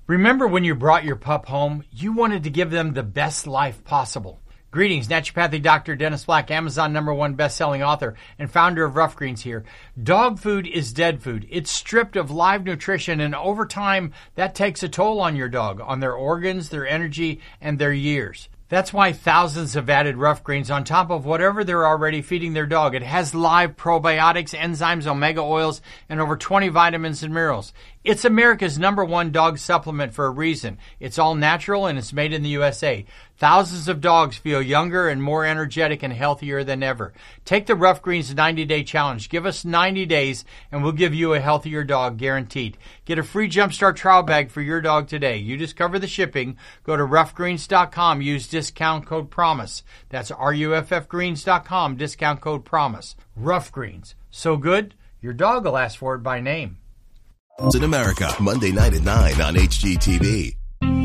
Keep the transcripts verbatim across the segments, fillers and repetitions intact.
Remember when you brought your pup home, you wanted to give them the best life possible. Greetings, naturopathic doctor Dennis Black, Amazon number one best-selling author and founder of Rough Greens here. Dog food is dead food. It's stripped of live nutrition, and over time, that takes a toll on your dog, on their organs, their energy, and their years. That's why thousands have added Rough Greens on top of whatever they're already feeding their dog. It has live probiotics, enzymes, omega oils, and over twenty vitamins and minerals. It's America's number one dog supplement for a reason. It's all natural and it's made in the U S A. Thousands of dogs feel younger and more energetic and healthier than ever. Take the Rough Greens ninety-day challenge. Give us ninety days and we'll give you a healthier dog guaranteed. Get a free Jumpstart trial bag for your dog today. You just cover the shipping. Go to rough greens dot com. Use discount code PROMISE. That's R U F F greens dot com. Discount code PROMISE. Rough Greens. So good, your dog will ask for it by name. In America, Monday night at nine on H G T V.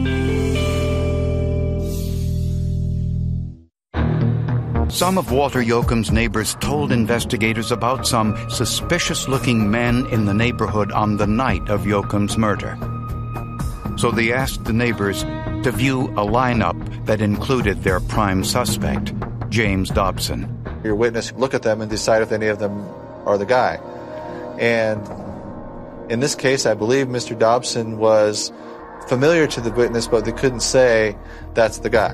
Some of Walter Yoakum's neighbors told investigators about some suspicious-looking men in the neighborhood on the night of Yoakum's murder. So they asked the neighbors to view a lineup that included their prime suspect, James Dobson. Your witness look at them and decide if any of them are the guy. And in this case, I believe Mister Dobson was familiar to the witness, but they couldn't say that's the guy.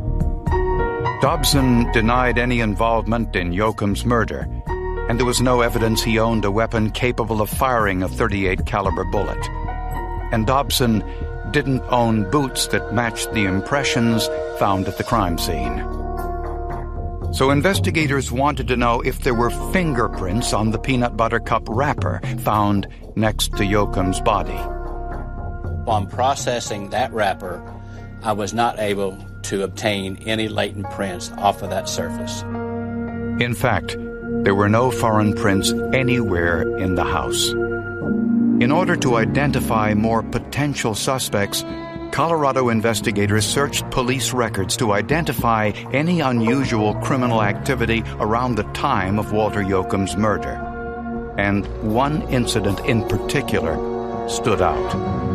Dobson denied any involvement in Yoakum's murder, and there was no evidence he owned a weapon capable of firing a thirty-eight caliber bullet. And Dobson didn't own boots that matched the impressions found at the crime scene. So investigators wanted to know if there were fingerprints on the peanut butter cup wrapper found next to Yoakum's body. On processing that wrapper, I was not able to obtain any latent prints off of that surface. In fact, there were no foreign prints anywhere in the house. In order to identify more potential suspects, Colorado investigators searched police records to identify any unusual criminal activity around the time of Walter Yoakum's murder. And one incident in particular stood out.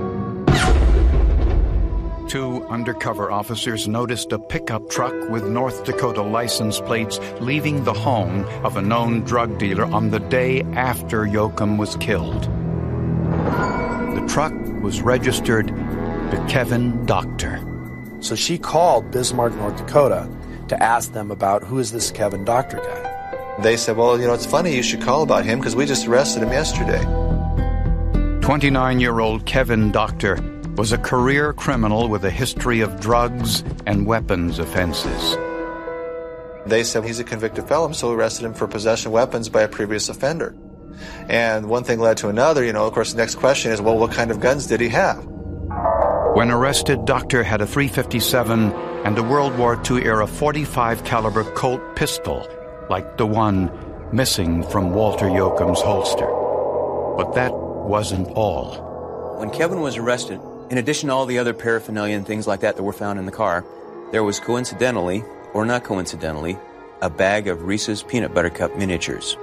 Two undercover officers noticed a pickup truck with North Dakota license plates leaving the home of a known drug dealer on the day after Yoakum was killed. The truck was registered to Kevin Doctor. So she called Bismarck, North Dakota, to ask them about who is this Kevin Doctor guy. They said, well, you know, it's funny you should call about him because we just arrested him yesterday. twenty-nine-year-old Kevin Doctor was a career criminal with a history of drugs and weapons offenses. They said he's a convicted felon, so we arrested him for possession of weapons by a previous offender. And one thing led to another. You know, of course, the next question is, well, what kind of guns did he have? When arrested, Doctor had a three fifty-seven and a World War Two era forty-five caliber Colt pistol, like the one missing from Walter Yoakum's holster. But that wasn't all. When Kevin was arrested, in addition to all the other paraphernalia and things like that that were found in the car, there was coincidentally, or not coincidentally, a bag of Reese's Peanut Butter Cup miniatures.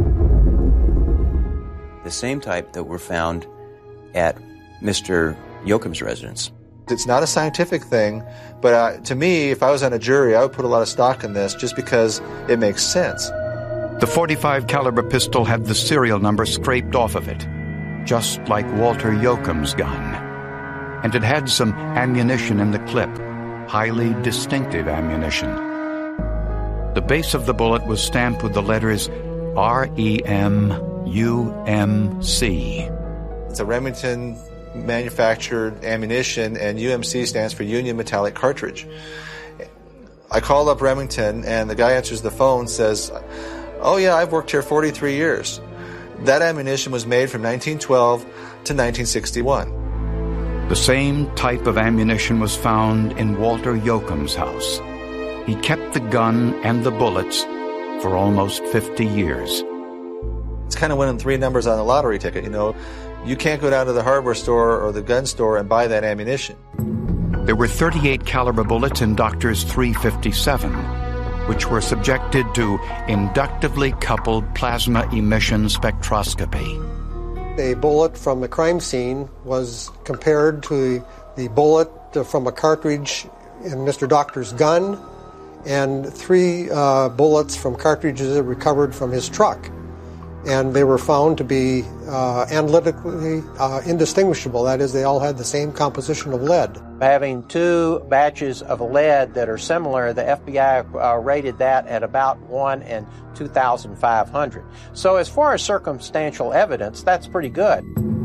The same type that were found at Mister Yoakum's residence. It's not a scientific thing, but uh, to me, if I was on a jury, I would put a lot of stock in this just because it makes sense. The forty-five caliber pistol had the serial number scraped off of it, just like Walter Yoakum's gun. And it had some ammunition in the clip, highly distinctive ammunition. The base of the bullet was stamped with the letters R E M U M C. It's a Remington manufactured ammunition, and U M C stands for Union Metallic Cartridge. I called up Remington, and the guy answers the phone, says, oh yeah, I've worked here forty-three years. That ammunition was made from nineteen twelve to nineteen sixty-one. The same type of ammunition was found in Walter Yoakum's house. He kept the gun and the bullets for almost fifty years. It's kind of winning three numbers on a lottery ticket, you know. You can't go down to the hardware store or the gun store and buy that ammunition. There were thirty-eight caliber bullets in Doctor's three fifty-seven, which were subjected to inductively coupled plasma emission spectroscopy. A bullet from the crime scene was compared to the bullet from a cartridge in Mister Doctor's gun and three uh, bullets from cartridges that recovered from his truck. And they were found to be uh, analytically uh, indistinguishable. That is, they all had the same composition of lead. Having two batches of lead that are similar, the F B I uh, rated that at about one in two thousand five hundred. So as far as circumstantial evidence, that's pretty good.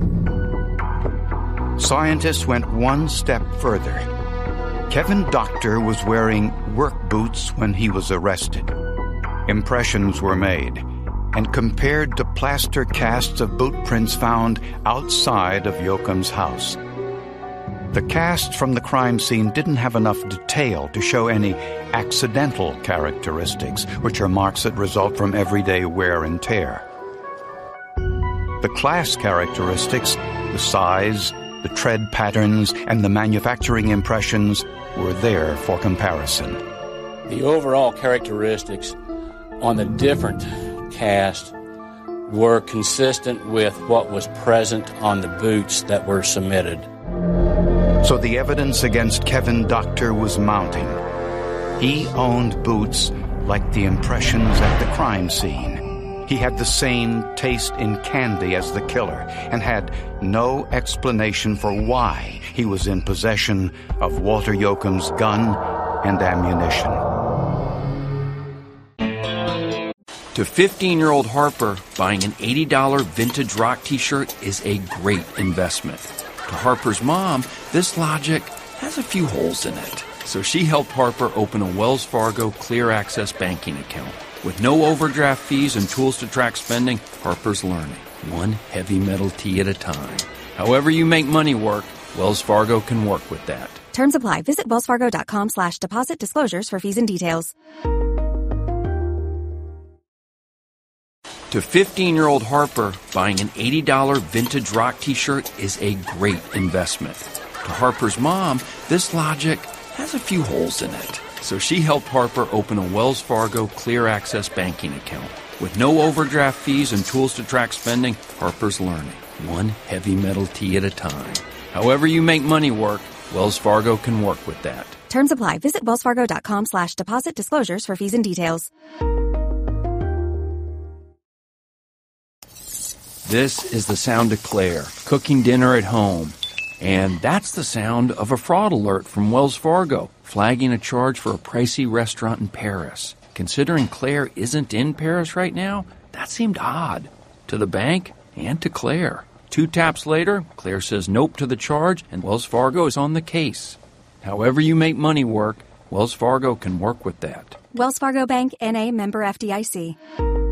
Scientists went one step further. Kevin Doctor was wearing work boots when he was arrested. Impressions were made and compared to plaster casts of boot prints found outside of Yoakum's house. The casts from the crime scene didn't have enough detail to show any accidental characteristics, which are marks that result from everyday wear and tear. The class characteristics, the size, the tread patterns, and the manufacturing impressions were there for comparison. The overall characteristics on the different casts were consistent with what was present on the boots that were submitted. So the evidence against Kevin Doctor was mounting. He owned boots like the impressions at the crime scene. He had the same taste in candy as the killer and had no explanation for why he was in possession of Walter Yoakum's gun and ammunition. To fifteen-year-old Harper, buying an eighty dollars vintage rock t-shirt is a great investment. To Harper's mom, this logic has a few holes in it. So she helped Harper open a Wells Fargo Clear Access banking account. With no overdraft fees and tools to track spending, Harper's learning, one heavy metal tee at a time. However you make money work, Wells Fargo can work with that. Terms apply. Visit wellsfargo.com slash deposit disclosures for fees and details. To fifteen-year-old Harper, buying an eighty dollars vintage rock t-shirt is a great investment. To Harper's mom, this logic has a few holes in it. So she helped Harper open a Wells Fargo Clear Access banking account. With no overdraft fees and tools to track spending, Harper's learning, one heavy metal tee at a time. However you make money work, Wells Fargo can work with that. Terms apply. Visit wellsfargo.com slash deposit disclosures for fees and details. This is the sound of Claire, cooking dinner at home. And that's the sound of a fraud alert from Wells Fargo, flagging a charge for a pricey restaurant in Paris. Considering Claire isn't in Paris right now, that seemed odd. To the bank and to Claire. Two taps later, Claire says nope to the charge, and Wells Fargo is on the case. However you make money work, Wells Fargo can work with that. Wells Fargo Bank, N A, member F D I C.